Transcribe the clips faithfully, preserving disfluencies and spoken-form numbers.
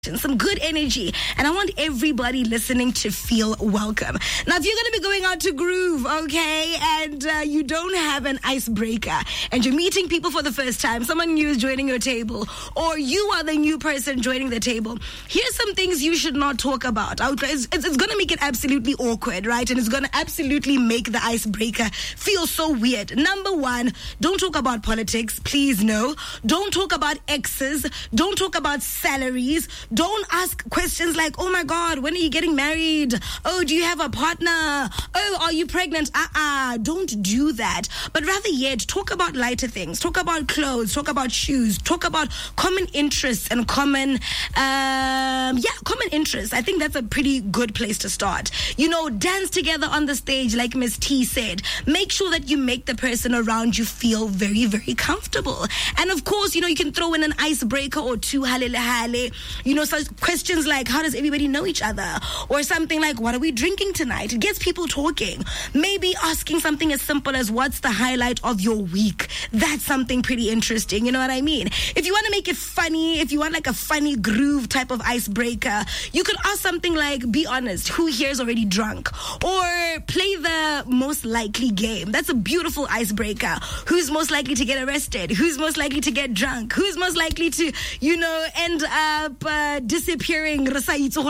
some good energy, and I want everybody listening to feel welcome. Now, if you're going to be going out to groove, okay, and uh, you don't have an icebreaker, and you're meeting people for the first time, someone new is joining your table, or you are the new person joining the table, here's some things you should not talk about. It's, it's, it's going to make it absolutely awkward, right? And it's going to absolutely make the icebreaker feel so weird. Number one, don't talk about politics, please, no. Don't talk about exes. Don't talk about salaries. Don't ask questions like, oh my God, when are you getting married? Oh, do you have a partner? Oh, are you pregnant? Uh-uh, don't do that. But rather yet, talk about lighter things. Talk about clothes, talk about shoes, talk about common interests and common, um, yeah, common interests. I think that's a pretty good place to start. You know, dance together on the stage, like Miss T said. Make sure that you make the person around you feel very, very comfortable. And of course, you know, you can throw in an icebreaker or two, halele hale, you know, such questions like, how does everybody know each other? Or something like, what are we drinking tonight? It gets people talking. Maybe asking something as simple as, what's the highlight of your week? That's something pretty interesting. You know what I mean? If you want to make it funny, if you want like a funny groove type of icebreaker, you could ask something like, be honest, who here is already drunk? Or play the most likely game. That's a beautiful icebreaker. Who's most likely to get arrested? Who's most likely to get drunk? Who's most likely to, you know, end up uh, disappearing? Things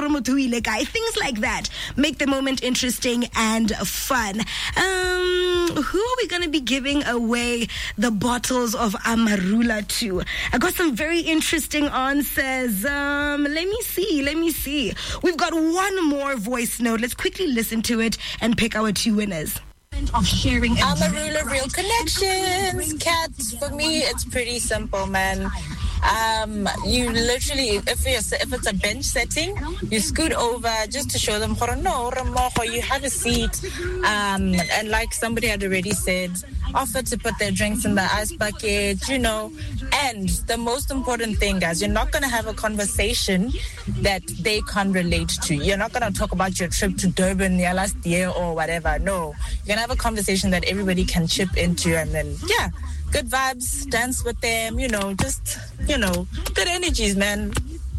like that make the moment interesting and fun. Um, who are we going to be giving away the bottles of Amarula to? I got some very interesting answers. Um, let me see. Let me see. We've got one more voice note. Let's quickly listen to it and pick our two winners. Of sharing Amarula Real Connections. Cats, for me, it's pretty simple, man. Um, you literally, if it's, if it's a bench setting, you scoot over just to show them, no, you have a seat. Um, and like somebody had already said, offer to put their drinks in the ice bucket, you know. And the most important thing, guys, you're not going to have a conversation that they can't relate to. You're not going to talk about your trip to Durban yeah, last year or whatever. No, you're going to have a conversation that everybody can chip into, and then, yeah, good vibes, dance with them, you know, just, you know, good energies, man.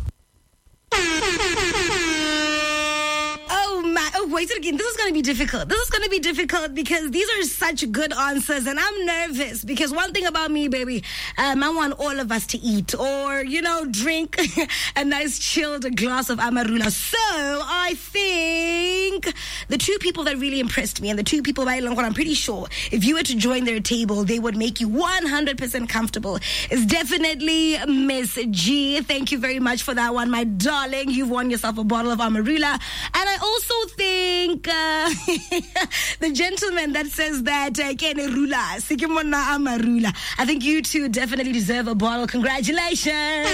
Oh my, oh wait again, this is going to be difficult. This is going to be difficult because these are such good answers and I'm nervous because one thing about me, baby, um, I want all of us to eat or, you know, drink a nice chilled glass of Amarula. So I think the two people that really impressed me and the two people by Langkor, I'm pretty sure if you were to join their table, they would make you one hundred percent comfortable. It's definitely Miss G. Thank you very much for that one, my darling. You've won yourself a bottle of Amarula. And I also think uh, the gentleman that says that uh, I think you two definitely deserve a bottle. Congratulations.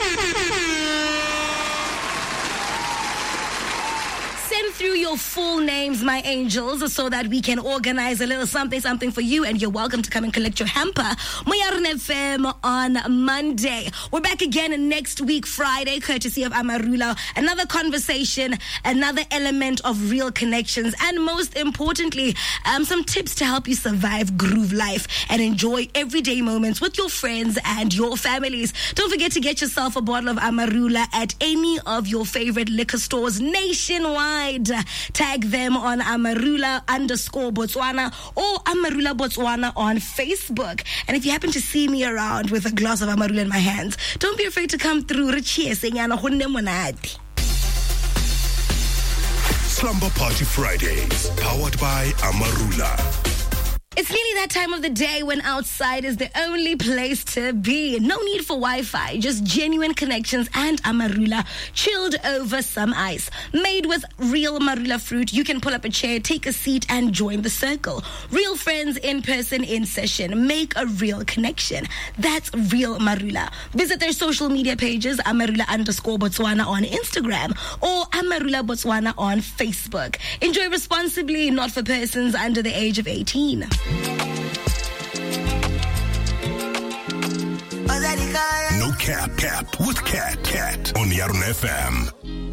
Send through your full names, my angels, so that we can organize a little something, something for you. And you're welcome to come and collect your hamper. Moyarn F M on Monday. We're back again next week, Friday, courtesy of Amarula. Another conversation, another element of real connections, and most importantly, um, some tips to help you survive groove life and enjoy everyday moments with your friends and your families. Don't forget to get yourself a bottle of Amarula at any of your favorite liquor stores nationwide. Tag them on Amarula underscore Botswana or Amarula Botswana on Facebook. And if you happen to see me around with a glass of Amarula in my hands, don't be afraid to come through. Slumber Party Fridays, powered by Amarula. It's nearly that time of the day when outside is the only place to be. No need for Wi-Fi, just genuine connections and Amarula chilled over some ice. Made with real Marula fruit, you can pull up a chair, take a seat, and join the circle. Real friends in person, in session. Make a real connection. That's real Marula. Visit their social media pages, Amarula underscore Botswana on Instagram or Amarula Botswana on Facebook. Enjoy responsibly, not for persons under the age of eighteen. No cap, cap with Cat, Cat on Yarn F M.